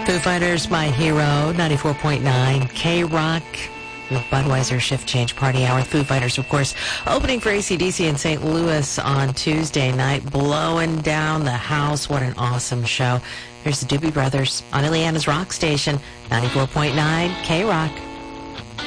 Foo Fighters, My Hero, 94.9 K-Rock. With Budweiser Shift Change Party Hour. Foo Fighters, of course, opening for AC/DC in St. Louis on Tuesday night, blowing down the house. What an awesome show. Here's the Doobie Brothers on Ileana's Rock Station, 94.9 K-Rock.